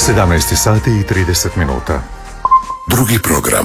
17 sati i 30 minuta. Drugi program.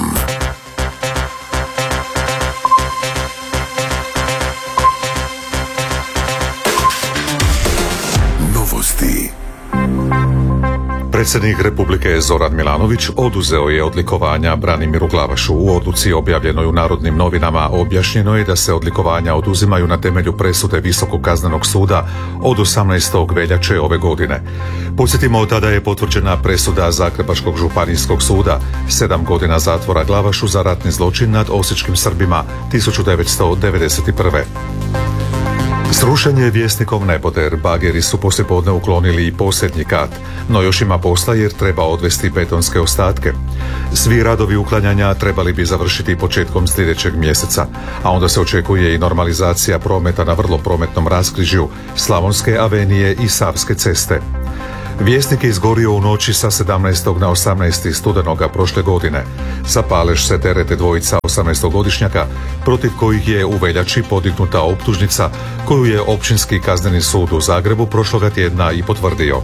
Novosti. Predsjednik Republike Zoran Milanović oduzeo je odlikovanja Branimiru Glavašu. U odluci objavljenoj u Narodnim novinama objašnjeno je da se odlikovanja oduzimaju na temelju presude Visokog kaznenog suda od 18. veljače ove godine. Podsjetimo, tada je potvrđena presuda Zagrebačkog županijskog suda, 7 godina zatvora Glavašu za ratni zločin nad osječkim Srbima 1991. Srušen je Vjesnikov neboder, bageri su poslijepodne uklonili i posljednji kat, no još ima posla jer treba odvesti betonske ostatke. Svi radovi uklanjanja trebali bi završiti početkom sljedećeg mjeseca, a onda se očekuje i normalizacija prometa na vrlo prometnom raskrižju Slavonske avenije i Savske ceste. Vjesnik je izgorio u noći sa 17. na 18. studenoga prošle godine. Za palež se terete dvojica 18-godišnjaka protiv kojih je u veljači podignuta optužnica koju je Općinski kazneni sud u Zagrebu prošloga tjedna i potvrdio.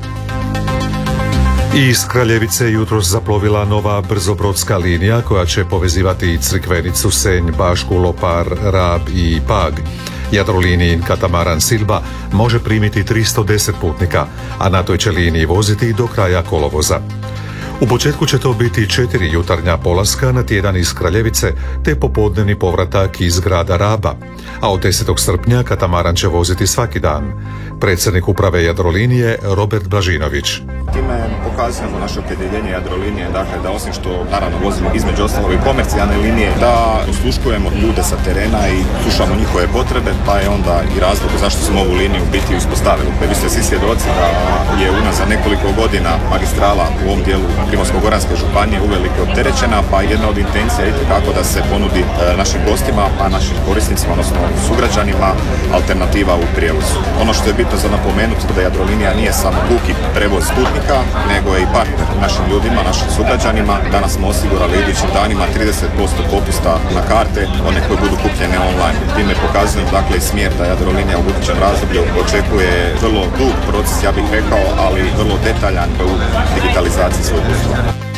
Iz Kraljevice jutros zaplovila nova brzobrodska linija koja će povezivati Crikvenicu, Senj, Bašku, Lopar, Rab i Pag. Jadrolinijin katamaran Silba može primiti 310 putnika, a na toj će liniji voziti do kraja kolovoza. U početku će to biti 4 jutarnja polaska na tjedan iz Kraljevice, te popodnevni povratak iz grada Raba, a od 10. srpnja katamaran će voziti svaki dan. Predsjednik uprave Jadrolinije Robert Blažinović. Time pokazujemo naše opredjeljenje Jadrolinije, dakle da osim što naravno vozimo između ostalog i komercijalne linije, da osluškujemo ljude sa terena i slušamo njihove potrebe, pa je onda i razlog zašto smo ovu liniju biti uspostavili. Vi ste svi svjedoci da je unazad nekoliko godina magistrala u ovom dijelu Primorsko-goranske županije uvelike opterećena, pa jedna od intencija je kako da se ponudi našim gostima, pa našim korisnicima, odnosno sugrađanima, alternativa u prijevozu. Ono što je bitno za napomenuti da Jadrolinija nije samo puki prevoz putnika, nego je i partner našim ljudima, našim sugrađanima. Danas smo osigurali idućim danima 30% popusta na karte, one koje budu kupljene online. Time pokazujem dakle i smjer da Jadrolinija u budućem razdoblju očekuje vrlo dug proces, ja bih rekao, ali vrlo detaljan u digitalizaciji svojeg usluga.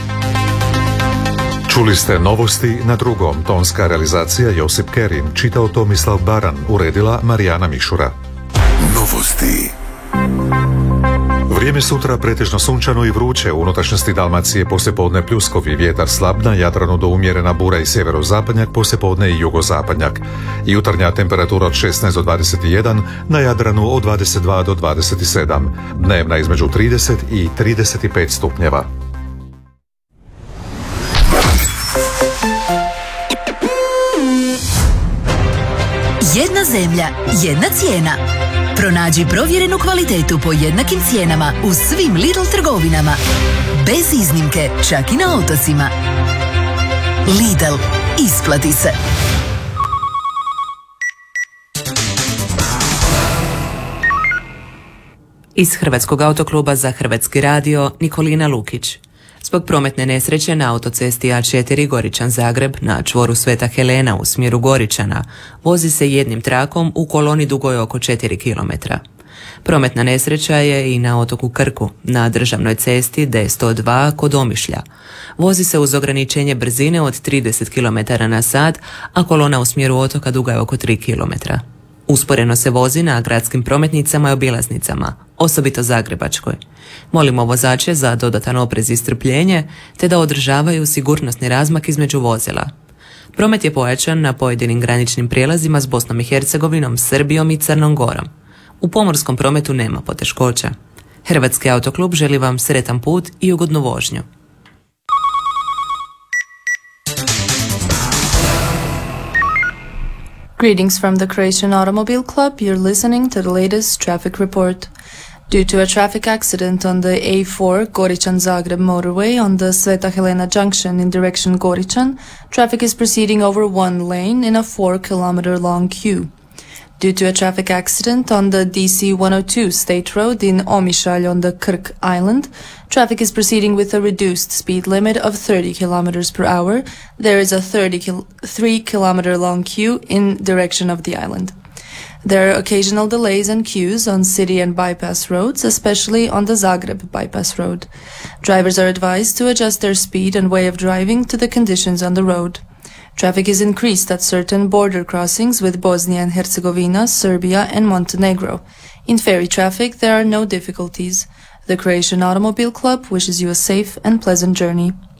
Čuli ste novosti na drugom. Tonska realizacija Josip Kerin, čitao Tomislav Baran, uredila Marijana Mišura. Novosti. Vrijeme sutra pretežno sunčano i vruće, u unutrašnjosti Dalmacije poslijepodne pljuskovi, vjetar slab, na Jadranu do umjerena bura i sjeverozapadnjak, poslijepodne i jugozapadnjak. Jutarnja temperatura od 16 do 21, na Jadranu od 22 do 27, dnevna između 30 i 35 stupnjeva. Jedna zemlja, jedna cijena. Pronađi provjerenu kvalitetu po jednakim cijenama u svim Lidl trgovinama. Bez iznimke, čak i na otocima. Lidl, isplati se. Iz Hrvatskog autokluba za Hrvatski radio Nikolina Lukić. Zbog prometne nesreće na autocesti A4 Goričan-Zagreb na čvoru Sveta Helena u smjeru Goričana vozi se jednim trakom u koloni dugoj oko 4 km. Prometna nesreća je i na otoku Krku, na državnoj cesti D102 kod Omišlja. Vozi se uz ograničenje brzine od 30 km na sat, a kolona u smjeru otoka duga je oko 3 km. Usporeno se vozi na gradskim prometnicama i obilaznicama, osobito Zagrebačkoj. Molimo vozače za dodatan oprez i strpljenje, te da održavaju sigurnosni razmak između vozila. Promet je pojačan na pojedinim graničnim prijelazima s Bosnom i Hercegovinom, Srbijom i Crnom Gorom. U pomorskom prometu nema poteškoća. Hrvatski autoklub želi vam sretan put i ugodnu vožnju. Greetings from the Croatian Automobile Club. You're listening to the latest traffic report. Due to a traffic accident on the A4 Goričan-Zagreb motorway on the Sveta Helena junction in direction Goričan, traffic is proceeding over one lane in a 4-kilometer long queue. Due to a traffic accident on the DC-102 State Road in Omišalj on the Krk Island, traffic is proceeding with a reduced speed limit of 30 km per hour. There is a 3-kilometer long queue in direction of the island. There are occasional delays and queues on city and bypass roads, especially on the Zagreb bypass road. Drivers are advised to adjust their speed and way of driving to the conditions on the road. Traffic is increased at certain border crossings with Bosnia and Herzegovina, Serbia and Montenegro. In ferry traffic, there are no difficulties. The Croatian Automobile Club wishes you a safe and pleasant journey.